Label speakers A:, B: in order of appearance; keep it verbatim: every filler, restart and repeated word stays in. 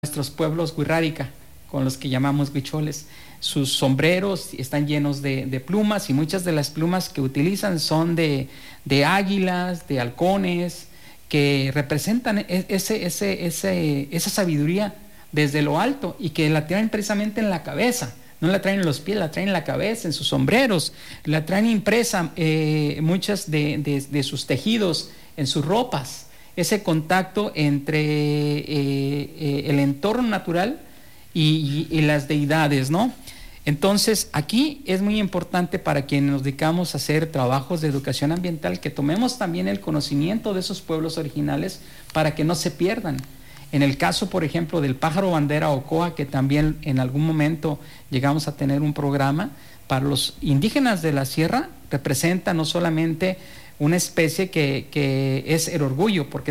A: nuestros pueblos wixárika, con los que llamamos huicholes. Sus sombreros están llenos de, de plumas, y muchas de las plumas que utilizan son de, de águilas, de halcones, que representan ese, ese, ese, esa sabiduría desde lo alto, y que la traen precisamente en la cabeza. No la traen en los pies, la traen en la cabeza, en sus sombreros, la traen impresa eh, muchas de, de, de sus tejidos en sus ropas. Ese contacto entre eh, eh, el entorno natural y, y, y las deidades, ¿no? Entonces, aquí es muy importante para quienes nos dedicamos a hacer trabajos de educación ambiental que tomemos también el conocimiento de esos pueblos originales para que no se pierdan. En el caso, por ejemplo, del pájaro bandera ocoa, que también en algún momento llegamos a tener un programa, para los indígenas de la sierra representa no solamente una especie que, que es el orgullo, porque